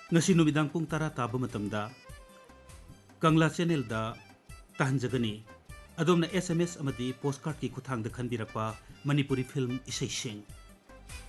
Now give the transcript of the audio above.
ngasi numidang pung tara taba matamda Kangla channel da tahanjagani adom na SMS amadi postcard ki kuthang da khanbirakpa Manipuri film isai sing